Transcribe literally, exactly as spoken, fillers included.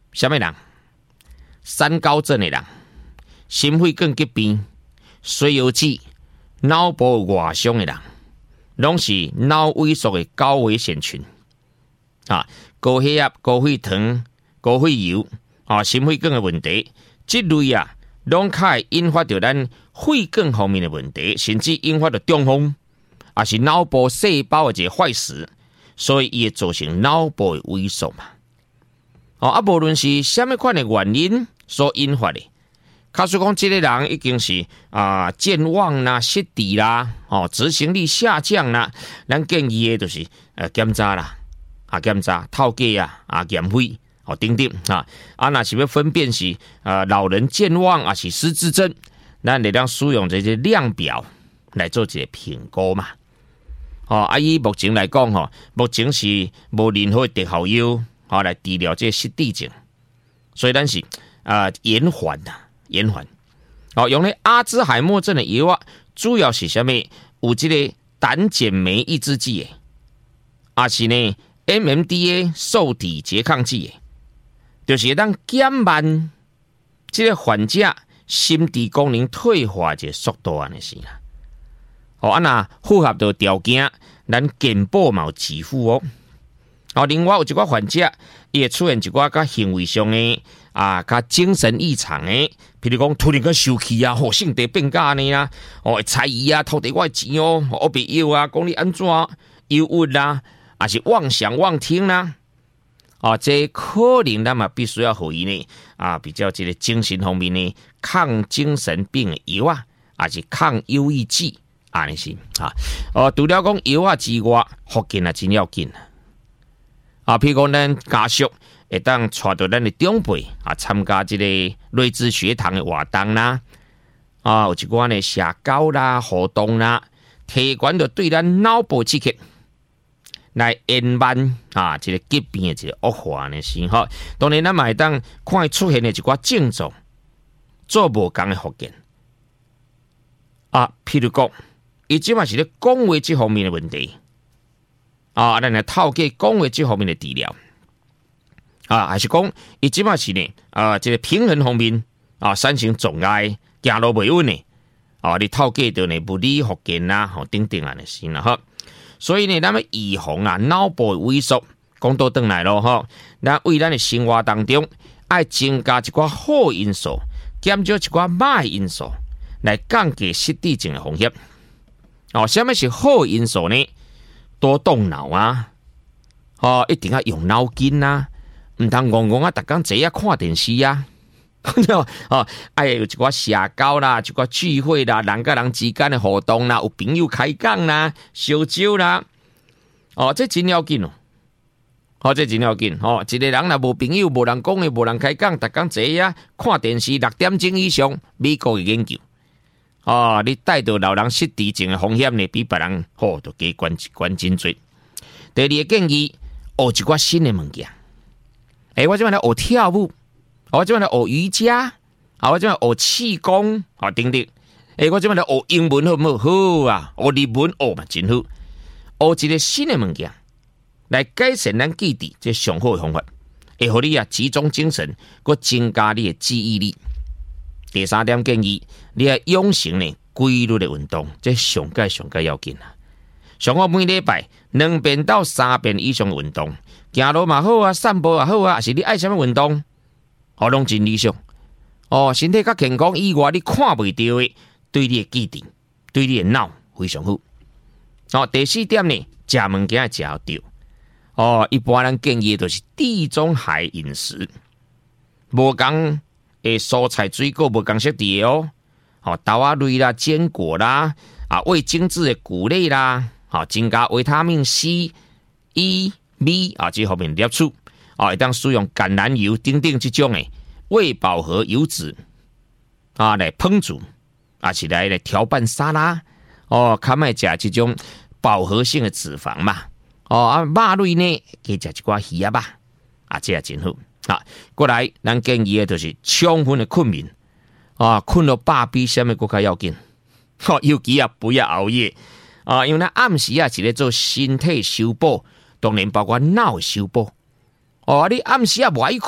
什么人？三高症的人，心血管疾病、水溶剂、脑部外伤的人，拢是脑萎缩的高危险群。啊，高血压、高血糖、高血油啊，心血管的问题，这类啊，拢会引发到咱血管方面的问题，甚至引发到中风，也是脑部细胞的一个坏死，所以伊会造成脑部的萎缩嘛。哦，啊，无论是什么款的原因所引发的，假使讲这个人已经是啊健忘啦、失智啦、哦执行力下降啦，咱建议的就是呃检查啦。啊，检查透计啊，啊验血哦等等啊，啊那是要分辨是呃老人健忘啊是失智症，咱得当使用这些量表来做一个评估嘛。哦，啊以目前来讲吼，目前是无任何特效药哦来治疗这个失智症，所以咱是啊、呃、延缓呐，延缓。哦，用咧阿兹海默症的药啊，主要是啥物？有这个胆碱酶抑制剂的，啊是呢。M M D A 受体拮抗剂的，就是会当减慢这个患者心智功能退化的速度安尼是啦。哦，啊那符合到条件，咱健保嘛有支付哦。哦，另外有一寡患者，伊会出现一寡甲行为上的啊，甲精神异常的，譬如讲突然间生气啊，吼性地变假呢啊，哦会猜疑啊，偷摕我的钱哦，我别要啊，讲你安怎忧郁啦。还是妄想妄听啦，啊，这可能咱嘛必须要互伊呢啊，比较这个精神方面呢抗精神病的药啊，还是抗忧郁剂安尼是啊。哦，除了讲药啊之外，福建啊真要紧啊。譬如讲咱家属会当带到咱的长辈啊参加这个瑞智学堂的活动啦，啊，有一寡呢社交啦活动啦，提悬着对咱脑部刺激。来延慢啊，这个疾病的这个恶化呢是吼。当然，咱嘛会当看出现的一寡症状，做无同的福建啊，譬如讲，伊即嘛是咧讲话这方面的问题啊，咱来透过讲话这方面的治疗啊，还是讲伊即嘛是呢啊，这个平衡方面啊产生障碍，行路袂稳的啊，你透过到呢物理福建啦，吼等等啊，是啦吼。所以呢，咱们预防啊脑部萎缩，讲到转来咯吼，咱为咱的生活当中，爱增加一寡好因素，减少一寡歹因素，来降低失智症的风险。哦，什么是好因素呢？多动脑啊，哦，一定要用脑筋啊，唔通戆戆啊，逐工坐啊看电视啊。哦，哎，有一寡社交啦，一寡聚会啦，人甲人之间的互动啦，有朋友开讲啦，烧酒啦，哦，这真要紧哦，哦，这真要紧哦。一个人若无朋友，无人讲的，无人开讲，逐工坐啊看电视，六点钟以上，美国的研究，哦，你带到老人失智症的风险呢，比别人哦都加关关真多。第二个建议，学一寡新的物件，诶、欸，我即摆来学跳舞。我这边来学瑜伽，啊，我这边学气功，啊，等等。诶，我这边来学英文好唔好？好啊，学日文学嘛真好。学一个新的物件，来改善咱记忆，这上好的方法，会互你啊集中精神，佮增加你的记忆力。第三点建议，你要养成呢规律的运动，这上界上界要紧啊。上好每礼拜两遍到三遍以上的运动，行路嘛好啊，散步也好啊，还是你爱什么运动？哦，拢真理想。哦，身体较健康以外，你看袂到的，对你的记忆、对你的脑非常好。哦，第四点呢，食物件要食好对。哦，一般人建议就是地中海饮食，无共诶蔬菜水果无共色地哦。哦，豆仔类啦、坚果啦，啊，味精致的谷类啦，好、哦、增加维他命 C、E、B 啊这方面摄取。哦，会当使用橄榄油等等这种诶未饱和油脂啊来烹煮，啊是来来调拌沙拉。哦，较莫食这种饱和性的脂肪嘛。哦啊，肉类呢，加食一寡鱼啊吧，啊这也真好。啊，过来，咱建议的就是充分的困眠。啊，困到饱比什么更加要紧。哦，尤其啊不要熬夜。啊，因为咱暗时啊是咧做身体修补，当然包括脑修补。哦，你暗时啊无爱